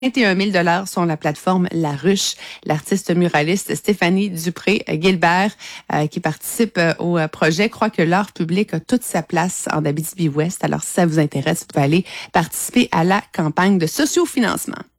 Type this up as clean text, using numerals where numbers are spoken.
21 000 sur la plateforme La Ruche. L'artiste muraliste Stéphanie Dupré-Gilbert, qui participe au projet, croit que l'art public a toute sa place en Abitibi-Ouest. Alors, si ça vous intéresse, vous pouvez aller participer à la campagne de sociofinancement.